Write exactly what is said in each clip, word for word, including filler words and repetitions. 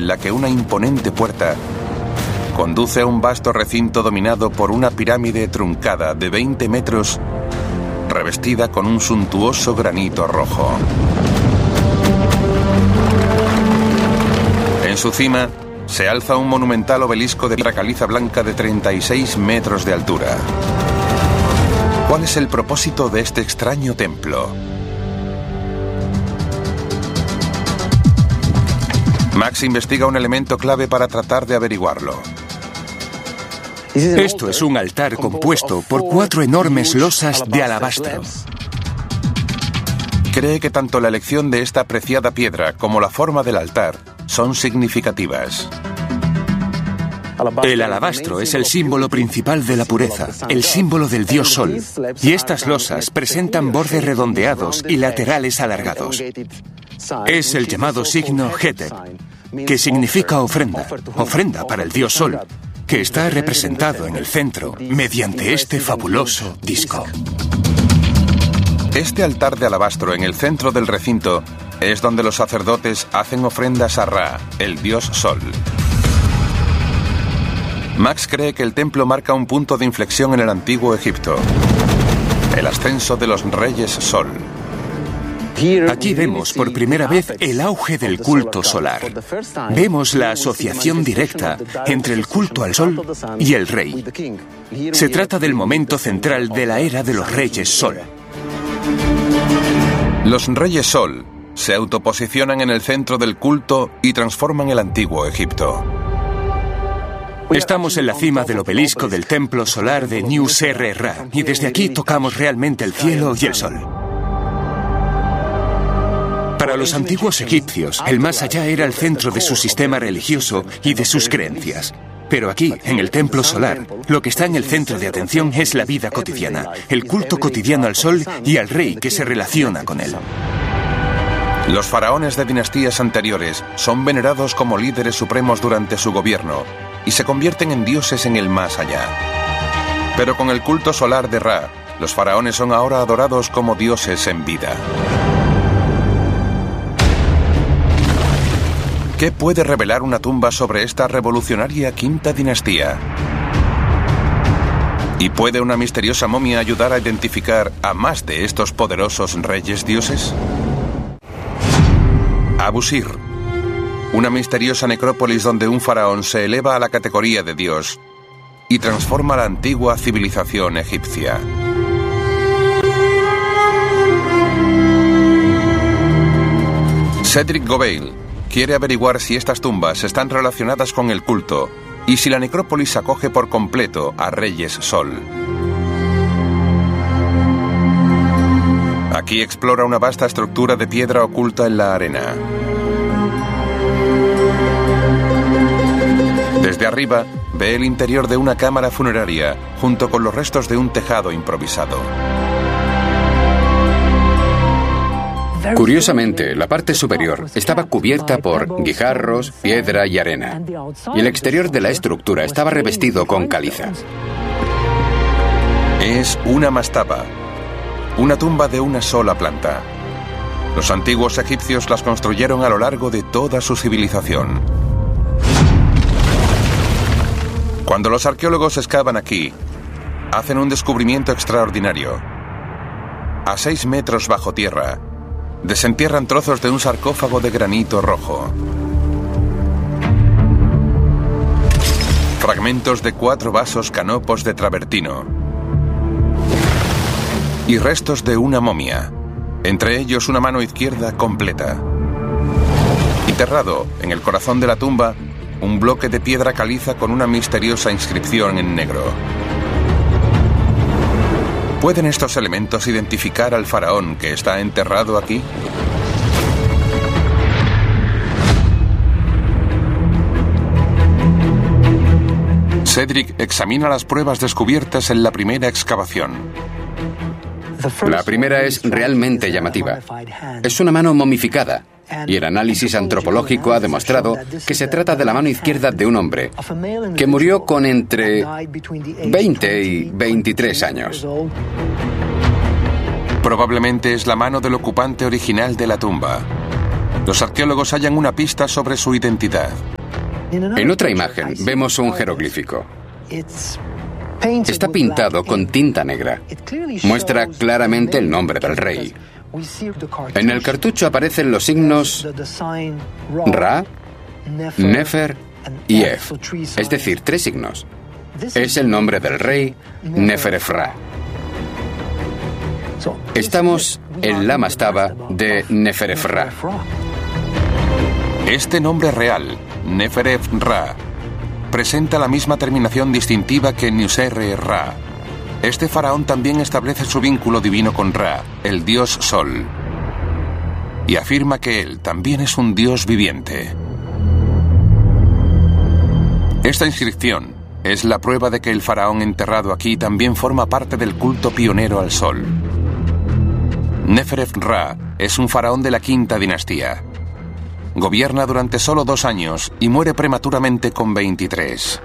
la que una imponente puerta conduce a un vasto recinto dominado por una pirámide truncada de veinte metros, revestida con un suntuoso granito rojo. En su cima se alza un monumental obelisco de piedra caliza blanca de treinta y seis metros de altura. ¿Cuál es el propósito de este extraño templo? Max investiga un elemento clave para tratar de averiguarlo. Esto es un altar compuesto por cuatro enormes losas de alabastro. Cree que tanto la elección de esta preciada piedra como la forma del altar son significativas. El alabastro es el símbolo principal de la pureza, el símbolo del dios Sol, y estas losas presentan bordes redondeados y laterales alargados. Es el llamado signo Heter, que significa ofrenda, ofrenda para el dios Sol, que está representado en el centro mediante este fabuloso disco. Este altar de alabastro en el centro del recinto es donde los sacerdotes hacen ofrendas a Ra, el dios Sol. Max cree que el templo marca un punto de inflexión en el antiguo Egipto, el ascenso de los reyes Sol. Aquí vemos por primera vez el auge del culto solar. Vemos la asociación directa entre el culto al sol y el rey. Se trata del momento central de la era de los reyes Sol. Los reyes Sol se autoposicionan en el centro del culto y transforman el antiguo Egipto. Estamos en la cima del obelisco del templo solar de New-Serre-Ra y desde aquí tocamos realmente el cielo y el sol. Para los antiguos egipcios, el más allá era el centro de su sistema religioso y de sus creencias. Pero aquí, en el templo solar, lo que está en el centro de atención es la vida cotidiana, el culto cotidiano al sol y al rey que se relaciona con él. Los faraones de dinastías anteriores son venerados como líderes supremos durante su gobierno y se convierten en dioses en el más allá. Pero con el culto solar de Ra, los faraones son ahora adorados como dioses en vida. ¿Qué puede revelar una tumba sobre esta revolucionaria quinta dinastía? ¿Y puede una misteriosa momia ayudar a identificar a más de estos poderosos reyes dioses? Abusir, una misteriosa necrópolis donde un faraón se eleva a la categoría de dios y transforma la antigua civilización egipcia. Cedric Gobeil quiere averiguar si estas tumbas están relacionadas con el culto y si la necrópolis acoge por completo a reyes Sol. Aquí explora una vasta estructura de piedra oculta en la arena. Desde arriba ve el interior de una cámara funeraria junto con los restos de un tejado improvisado. Curiosamente, la parte superior estaba cubierta por guijarros, piedra y arena, y el exterior de la estructura estaba revestido con caliza. Es una mastaba, una tumba de una sola planta. Los antiguos egipcios las construyeron a lo largo de toda su civilización. Cuando los arqueólogos excavan aquí, hacen un descubrimiento extraordinario. A seis metros bajo tierra, desentierran trozos de un sarcófago de granito rojo. Fragmentos de cuatro vasos canopos de travertino. Y restos de una momia, entre ellos una mano izquierda completa. Enterrado en el corazón de la tumba, un bloque de piedra caliza con una misteriosa inscripción en negro. ¿Pueden estos elementos identificar al faraón que está enterrado aquí? Cedric examina las pruebas descubiertas en la primera excavación. La primera es realmente llamativa. Es una mano momificada, y el análisis antropológico ha demostrado que se trata de la mano izquierda de un hombre que murió con entre veinte y veintitrés años. Probablemente es la mano del ocupante original de la tumba. Los arqueólogos hallan una pista sobre su identidad. En otra imagen vemos un jeroglífico. Está pintado con tinta negra. Muestra claramente el nombre del rey. En el cartucho aparecen los signos Ra, Nefer y Ef, es decir, tres signos. Es el nombre del rey Neferefra. Estamos en la mastaba de Neferefra. Este nombre real, Neferef-Ra, presenta la misma terminación distintiva que Nusserre-Ra. Este faraón también establece su vínculo divino con Ra, el dios Sol, y afirma que él también es un dios viviente. Esta inscripción es la prueba de que el faraón enterrado aquí también forma parte del culto pionero al Sol. Neferef-Ra es un faraón de la quinta dinastía. Gobierna durante solo dos años y muere prematuramente con veintitrés.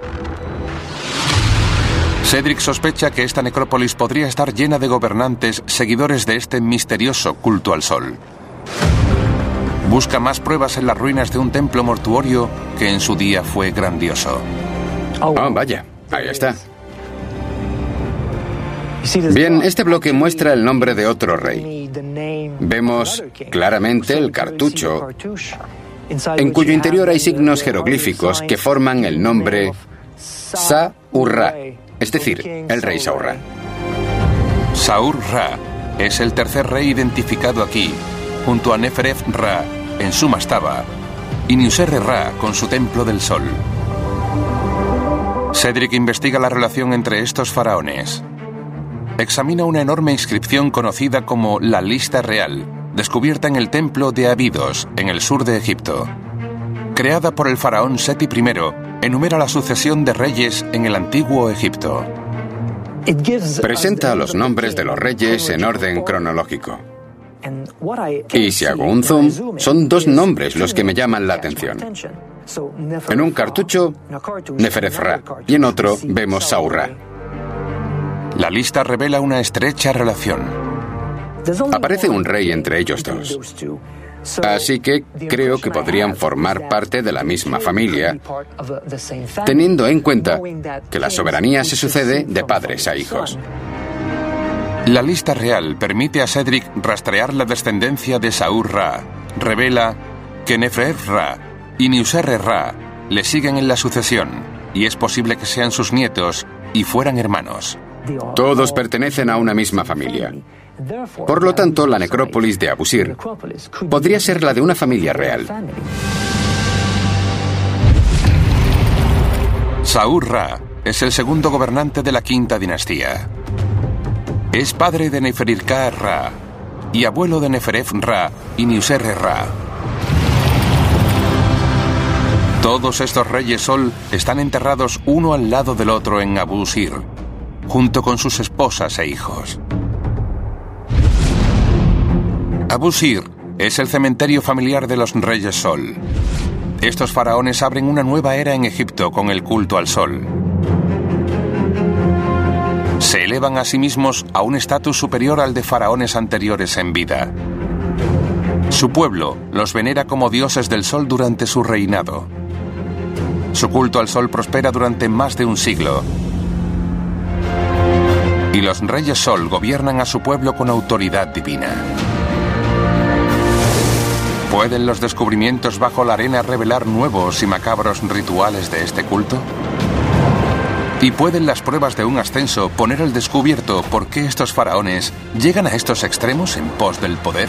Cedric sospecha que esta necrópolis podría estar llena de gobernantes seguidores de este misterioso culto al Sol. Busca más pruebas en las ruinas de un templo mortuorio que en su día fue grandioso. Oh, vaya, ahí está. Bien, este bloque muestra el nombre de otro rey. Vemos claramente el cartucho, en cuyo interior hay signos jeroglíficos que forman el nombre Sa-Ur-Ra, es decir, el rey Saurra. Saur-Ra es el tercer rey identificado aquí, junto a Neferef-Ra en su mastaba y Nusserre-Ra con su templo del sol. Cedric investiga la relación entre estos faraones. Examina una enorme inscripción conocida como la Lista Real, descubierta en el templo de Abidos, en el sur de Egipto. Creada por el faraón Seti primero, enumera la sucesión de reyes en el antiguo Egipto. Presenta los nombres de los reyes en orden cronológico. Y si hago un zoom, son dos nombres los que me llaman la atención. En un cartucho, Neferef-Ra, y en otro vemos Saur-Ra. La lista revela una estrecha relación. Aparece un rey entre ellos dos. Así que creo que podrían formar parte de la misma familia, teniendo en cuenta que la soberanía se sucede de padres a hijos. La lista real permite a Cedric rastrear la descendencia de Saur-Ra. Revela que Neferef-Ra y Nusserre-Ra le siguen en la sucesión, y es posible que sean sus nietos y fueran hermanos. Todos pertenecen a una misma familia. Por lo tanto, la necrópolis de Abusir podría ser la de una familia real. Saur-Ra es el segundo gobernante de la quinta dinastía. Es padre de Neferirka-Ra y abuelo de Neferef-Ra y Nusserre-Ra. Todos estos reyes Sol están enterrados uno al lado del otro en Abusir, junto con sus esposas e hijos. Abusir es el cementerio familiar de los reyes Sol. Estos faraones abren una nueva era en Egipto con el culto al Sol. Se elevan a sí mismos a un estatus superior al de faraones anteriores en vida. Su pueblo los venera como dioses del sol durante su reinado. Su culto al sol prospera durante más de un siglo. Y los reyes Sol gobiernan a su pueblo con autoridad divina. ¿Pueden los descubrimientos bajo la arena revelar nuevos y macabros rituales de este culto? ¿Y pueden las pruebas de un ascenso poner al descubierto por qué estos faraones llegan a estos extremos en pos del poder?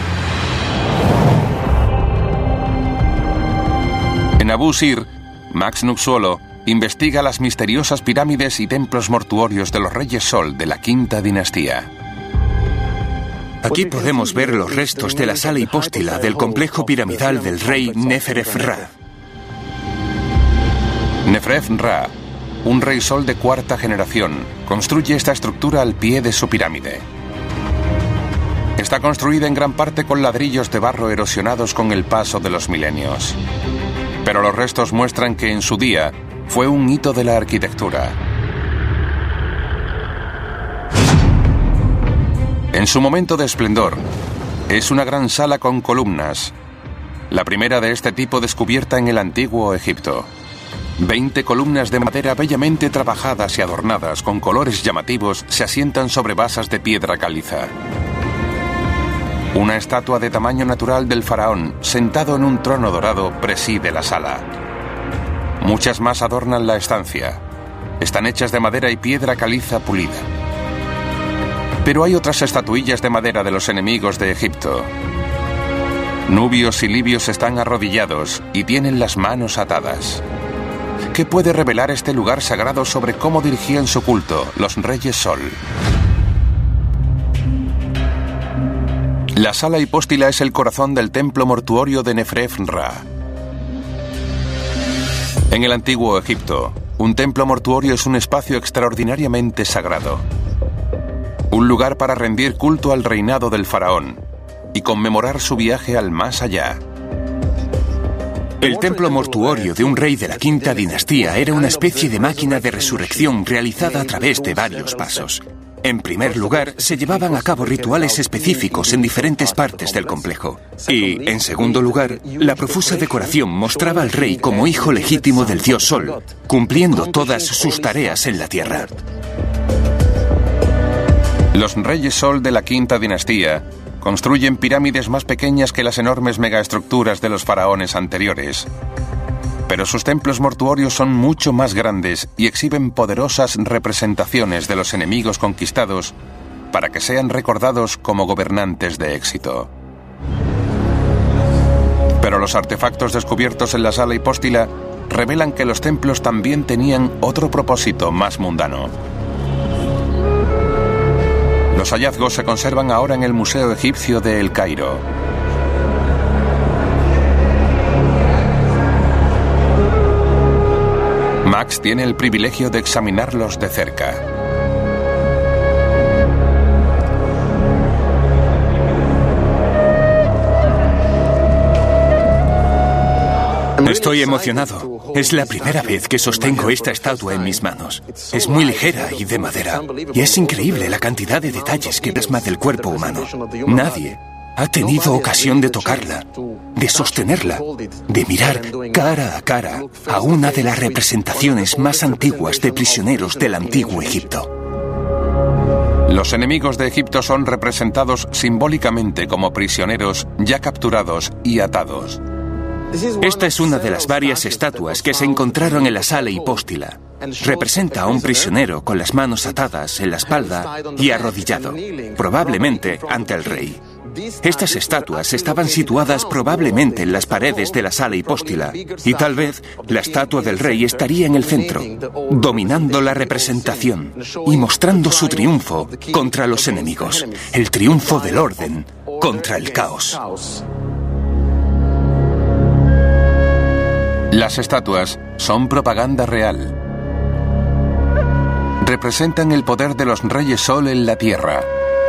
En Abusir, Max Nuxuolo investiga las misteriosas pirámides y templos mortuorios de los reyes Sol de la quinta dinastía. Aquí podemos ver los restos de la sala hipóstila del complejo piramidal del rey Neferef-Ra. Neferef-Ra, un rey Sol de cuarta generación, construye esta estructura al pie de su pirámide. Está construida en gran parte con ladrillos de barro erosionados con el paso de los milenios. Pero los restos muestran que en su día fue un hito de la arquitectura. En su momento de esplendor, es una gran sala con columnas, la primera de este tipo descubierta en el antiguo Egipto. Veinte columnas de madera bellamente trabajadas y adornadas con colores llamativos se asientan sobre basas de piedra caliza. Una estatua de tamaño natural del faraón, sentado en un trono dorado, preside la sala. Muchas más adornan la estancia. Están hechas de madera y piedra caliza pulida. Pero hay otras estatuillas de madera de los enemigos de Egipto. Nubios y libios están arrodillados y tienen las manos atadas. ¿Qué puede revelar este lugar sagrado sobre cómo dirigían su culto los reyes Sol? La sala hipóstila es el corazón del templo mortuorio de Neferefra. En el antiguo Egipto, un templo mortuorio es un espacio extraordinariamente sagrado. Un lugar para rendir culto al reinado del faraón y conmemorar su viaje al más allá. El templo mortuorio de un rey de la quinta dinastía era una especie de máquina de resurrección realizada a través de varios pasos. En primer lugar, se llevaban a cabo rituales específicos en diferentes partes del complejo. Y, en segundo lugar, la profusa decoración mostraba al rey como hijo legítimo del dios Sol, cumpliendo todas sus tareas en la tierra. Los reyes Sol de la quinta dinastía construyen pirámides más pequeñas que las enormes megaestructuras de los faraones anteriores. Pero sus templos mortuorios son mucho más grandes y exhiben poderosas representaciones de los enemigos conquistados para que sean recordados como gobernantes de éxito. Pero los artefactos descubiertos en la sala hipóstila revelan que los templos también tenían otro propósito más mundano. Los hallazgos se conservan ahora en el Museo Egipcio de El Cairo. Max tiene el privilegio de examinarlos de cerca. Estoy emocionado. Es la primera vez que sostengo esta estatua en mis manos. Es muy ligera y de madera. Y es increíble la cantidad de detalles que plasma del cuerpo humano. Nadie ha tenido ocasión de tocarla, de sostenerla, de mirar cara a cara a una de las representaciones más antiguas de prisioneros del antiguo Egipto. Los enemigos de Egipto son representados simbólicamente como prisioneros ya capturados y atados. Esta es una de las varias estatuas que se encontraron en la sala hipóstila. Representa a un prisionero con las manos atadas en la espalda y arrodillado, probablemente ante el rey. Estas estatuas estaban situadas probablemente en las paredes de la sala hipóstila y tal vez la estatua del rey estaría en el centro, dominando la representación y mostrando su triunfo contra los enemigos, el triunfo del orden contra el caos. Las estatuas son propaganda real. Representan el poder de los reyes Sol en la tierra.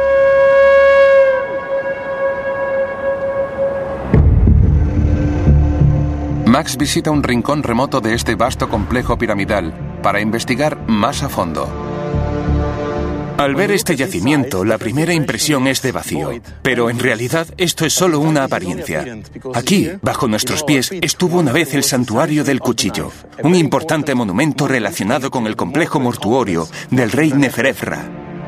Max visita un rincón remoto de este vasto complejo piramidal para investigar más a fondo. Al ver este yacimiento, la primera impresión es de vacío, pero en realidad esto es solo una apariencia. Aquí, bajo nuestros pies, estuvo una vez el Santuario del Cuchillo, un importante monumento relacionado con el complejo mortuorio del rey Neferefra.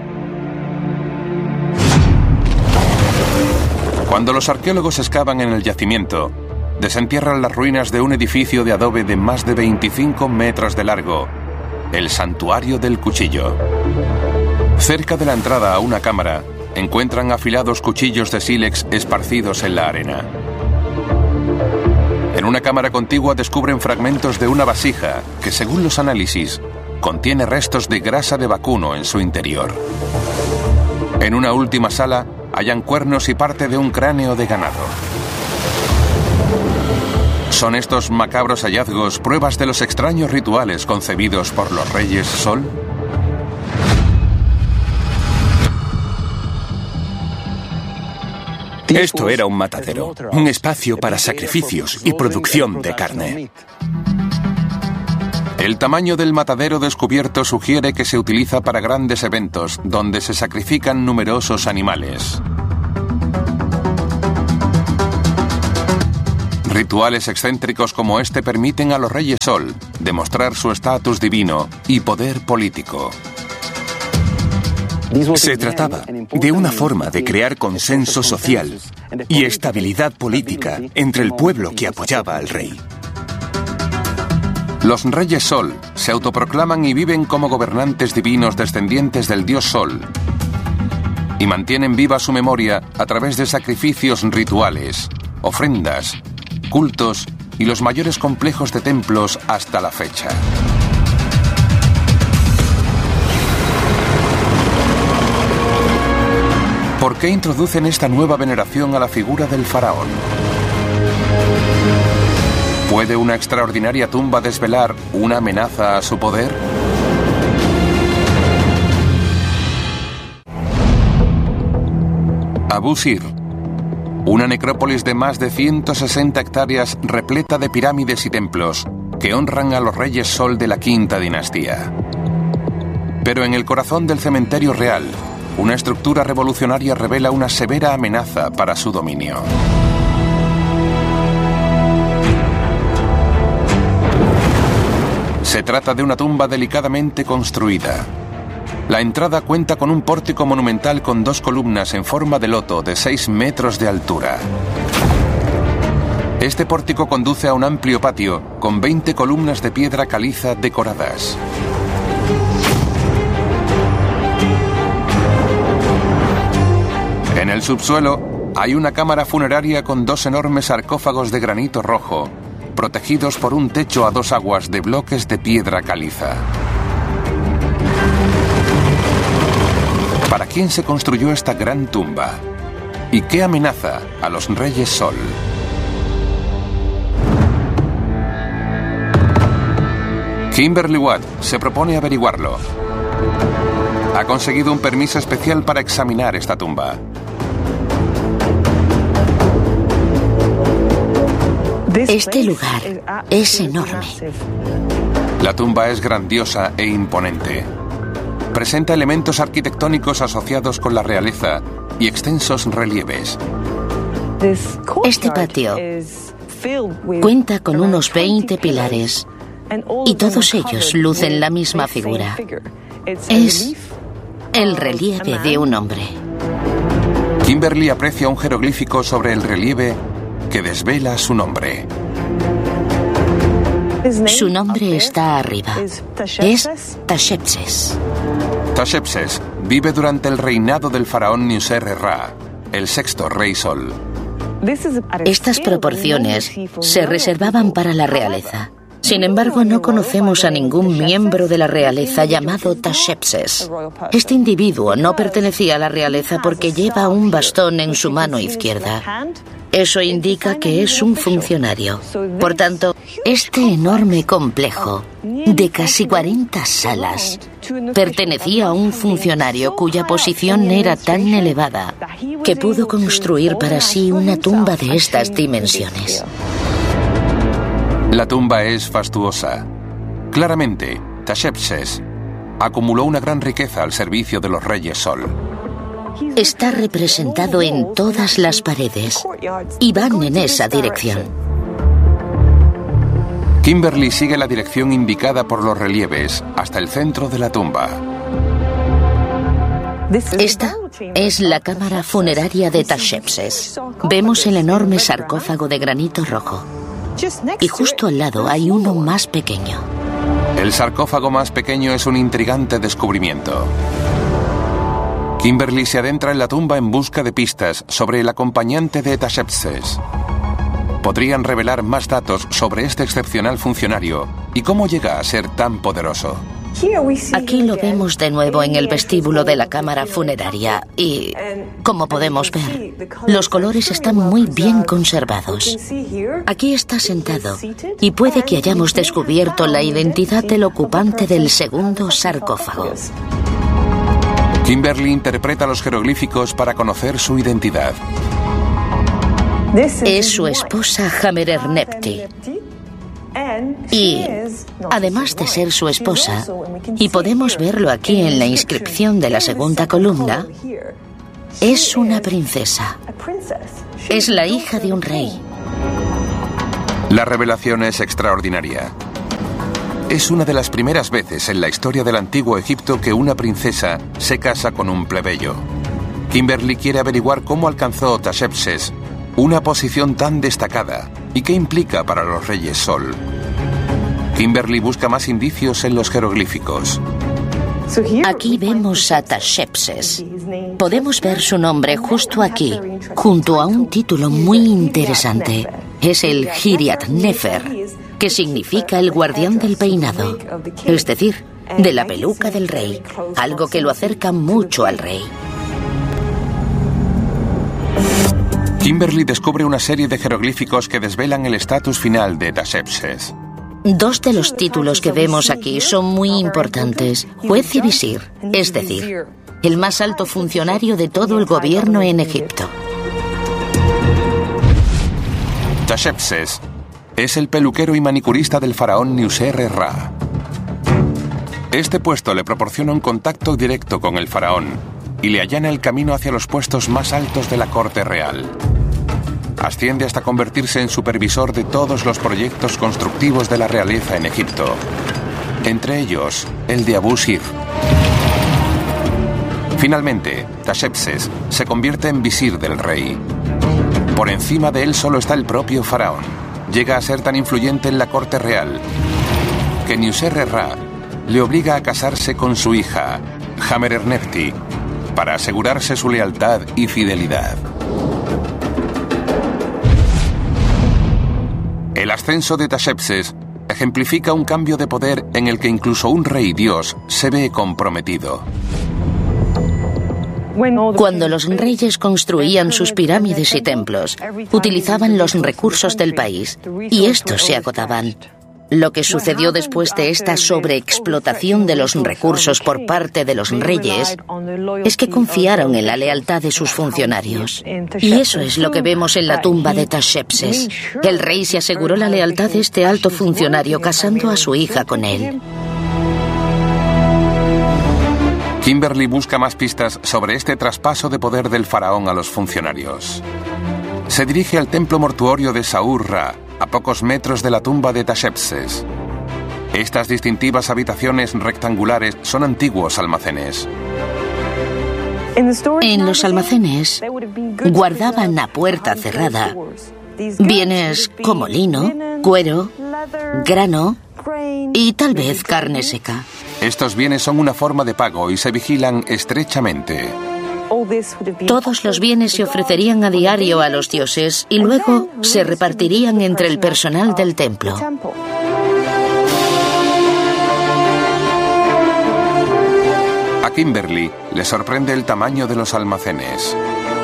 Cuando los arqueólogos excavan en el yacimiento, desentierran las ruinas de un edificio de adobe de más de veinticinco metros de largo, el Santuario del Cuchillo. Cerca de la entrada a una cámara, encuentran afilados cuchillos de sílex esparcidos en la arena. En una cámara contigua descubren fragmentos de una vasija que, según los análisis, contiene restos de grasa de vacuno en su interior. En una última sala, hallan cuernos y parte de un cráneo de ganado. ¿Son estos macabros hallazgos pruebas de los extraños rituales concebidos por los reyes Sol? Esto era un matadero, un espacio para sacrificios y producción de carne. El tamaño del matadero descubierto sugiere que se utiliza para grandes eventos donde se sacrifican numerosos animales. Rituales excéntricos como este permiten a los Reyes Sol demostrar su estatus divino y poder político. Se trataba de una forma de crear consenso social y estabilidad política entre el pueblo que apoyaba al rey. Los Reyes Sol se autoproclaman y viven como gobernantes divinos descendientes del dios Sol y mantienen viva su memoria a través de sacrificios rituales, ofrendas, cultos y los mayores complejos de templos hasta la fecha. ¿Por qué introducen esta nueva veneración a la figura del faraón? ¿Puede una extraordinaria tumba desvelar una amenaza a su poder? Abu Sir, una necrópolis de más de ciento sesenta hectáreas repleta de pirámides y templos que honran a los Reyes Sol de la quinta dinastía. Pero en el corazón del cementerio real, una estructura revolucionaria revela una severa amenaza para su dominio. Se trata de una tumba delicadamente construida. La entrada cuenta con un pórtico monumental con dos columnas en forma de loto de seis metros de altura. Este pórtico conduce a un amplio patio con veinte columnas de piedra caliza decoradas. En el subsuelo hay una cámara funeraria con dos enormes sarcófagos de granito rojo, protegidos por un techo a dos aguas de bloques de piedra caliza. ¿Para quién se construyó esta gran tumba? ¿Y qué amenaza a los Reyes Sol? Kimberly Watt se propone averiguarlo. Ha conseguido un permiso especial para examinar esta tumba. Este lugar es enorme. La tumba es grandiosa e imponente. Presenta elementos arquitectónicos asociados con la realeza y extensos relieves. Este patio cuenta con unos veinte pilares y todos ellos lucen la misma figura. Es el relieve de un hombre. Kimberly aprecia un jeroglífico sobre el relieve que desvela su nombre. Su nombre está arriba. Es Tashepses. Tashepses vive durante el reinado del faraón Nusserre-Ra, el sexto rey Sol. Estas proporciones se reservaban para la realeza. Sin embargo, no conocemos a ningún miembro de la realeza llamado Tashepses. Este individuo no pertenecía a la realeza porque lleva un bastón en su mano izquierda. Eso indica que es un funcionario. Por tanto, este enorme complejo, de casi cuarenta salas, pertenecía a un funcionario cuya posición era tan elevada que pudo construir para sí una tumba de estas dimensiones. La tumba es fastuosa. Claramente, Tashepses acumuló una gran riqueza al servicio de los Reyes Sol. Está representado en todas las paredes y van en esa dirección. Kimberly sigue la dirección indicada por los relieves hasta el centro de la tumba. Esta es la cámara funeraria de Tashepses. Vemos el enorme sarcófago de granito rojo. Y justo al lado hay uno más pequeño. El sarcófago más pequeño es un intrigante descubrimiento. Kimberly se adentra en la tumba en busca de pistas sobre el acompañante de Tashepses. Podrían revelar más datos sobre este excepcional funcionario y cómo llega a ser tan poderoso. Aquí lo vemos de nuevo en el vestíbulo de la cámara funeraria y, como podemos ver, los colores están muy bien conservados. Aquí está sentado y puede que hayamos descubierto la identidad del ocupante del segundo sarcófago. Kimberly interpreta los jeroglíficos para conocer su identidad. Es su esposa Jamerernepti. Y, además de ser su esposa, y podemos verlo aquí en la inscripción de la segunda columna, es una princesa. Es la hija de un rey. La revelación es extraordinaria. Es una de las primeras veces en la historia del antiguo Egipto que una princesa se casa con un plebeyo. Kimberly quiere averiguar cómo alcanzó Hatshepsut una posición tan destacada y qué implica para los reyes Sol. Kimberly busca más indicios en los jeroglíficos. Aquí vemos a Hatshepsut. Podemos ver su nombre justo aquí, junto a un título muy interesante. Es el Hiriat Nefer, que significa el guardián del peinado, es decir, de la peluca del rey, algo que lo acerca mucho al rey. Kimberly descubre una serie de jeroglíficos que desvelan el estatus final de Hatshepsut. Dos de los títulos que vemos aquí son muy importantes. Juez y visir, es decir, el más alto funcionario de todo el gobierno en Egipto. Hatshepsut es el peluquero y manicurista del faraón Nusserre-Ra. Este puesto le proporciona un contacto directo con el faraón y le allana el camino hacia los puestos más altos de la corte real. Asciende hasta convertirse en supervisor de todos los proyectos constructivos de la realeza en Egipto, entre ellos el de Abu Sir. Finalmente, Hatshepsut se convierte en visir del rey. Por encima de él solo está el propio faraón. Llega a ser tan influyente en la corte real que Nusserre-Ra le obliga a casarse con su hija, Hammerneptah, para asegurarse su lealtad y fidelidad. El ascenso de Hatshepsut ejemplifica un cambio de poder en el que incluso un rey dios se ve comprometido. Cuando los reyes construían sus pirámides y templos, utilizaban los recursos del país, y estos se agotaban. Lo que sucedió después de esta sobreexplotación de los recursos por parte de los reyes es que confiaron en la lealtad de sus funcionarios. Y eso es lo que vemos en la tumba de Hatshepsut. El rey se aseguró la lealtad de este alto funcionario casando a su hija con él. Kimberly busca más pistas sobre este traspaso de poder del faraón a los funcionarios. Se dirige al templo mortuorio de Saur-Ra, a pocos metros de la tumba de Hatshepsut. Estas distintivas habitaciones rectangulares son antiguos almacenes. En los almacenes guardaban a puerta cerrada bienes como lino, cuero, grano y tal vez carne seca. Estos bienes son una forma de pago y se vigilan estrechamente. Todos los bienes se ofrecerían a diario a los dioses y luego se repartirían entre el personal del templo. A Kimberly le sorprende el tamaño de los almacenes.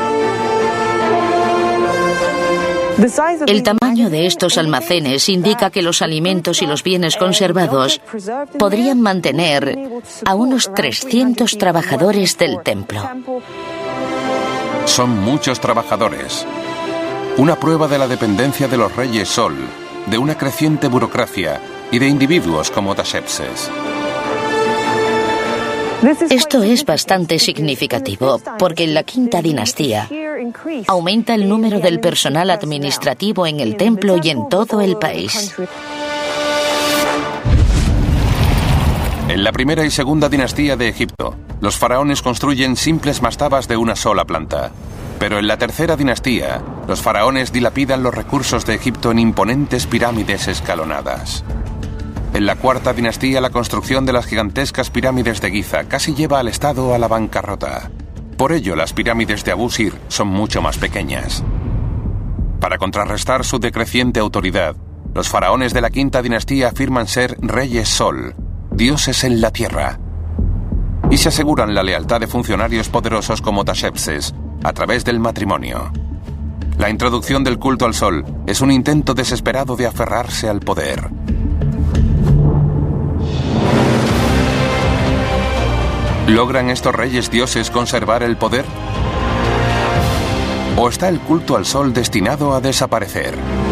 El tamaño de estos almacenes indica que los alimentos y los bienes conservados podrían mantener a unos trescientos trabajadores del templo. Son muchos trabajadores. Una prueba de la dependencia de los reyes Sol, de una creciente burocracia y de individuos como Hatshepsut. Esto es bastante significativo porque en la quinta dinastía aumenta el número del personal administrativo en el templo y en todo el país. En la primera y segunda dinastía de Egipto, los faraones construyen simples mastabas de una sola planta. Pero en la tercera dinastía, los faraones dilapidan los recursos de Egipto en imponentes pirámides escalonadas. En la cuarta dinastía, la construcción de las gigantescas pirámides de Giza casi lleva al Estado a la bancarrota. Por ello, las pirámides de Abu Sir son mucho más pequeñas. Para contrarrestar su decreciente autoridad, los faraones de la quinta dinastía afirman ser reyes Sol, dioses en la tierra, y se aseguran la lealtad de funcionarios poderosos como Hatshepsut a través del matrimonio. La introducción del culto al sol es un intento desesperado de aferrarse al poder. ¿Logran estos reyes dioses conservar el poder? ¿O está el culto al sol destinado a desaparecer?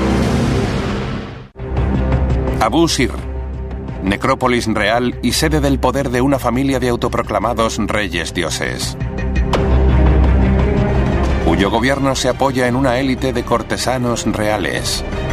Abu Sir, necrópolis real y sede del poder de una familia de autoproclamados reyes dioses, cuyo gobierno se apoya en una élite de cortesanos reales.